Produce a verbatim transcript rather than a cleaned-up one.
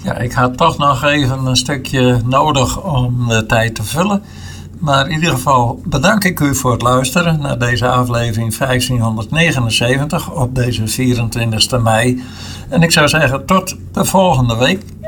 Ja, ik had toch nog even een stukje nodig om de tijd te vullen. Maar in ieder geval bedank ik u voor het luisteren naar deze aflevering vijftienhonderdnegenenzeventig op deze vierentwintigste mei. En ik zou zeggen tot de volgende week.